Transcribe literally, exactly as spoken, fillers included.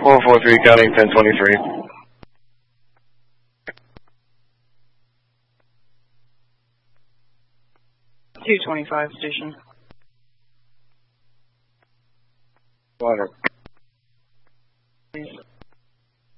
four four three, counting ten twenty-three. two twenty-five, station. Water.